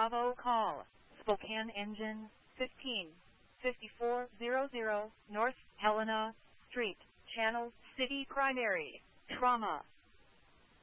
Bravo call. Spokane Engine 155400 North Helena Street, Channel City Primary. Trauma.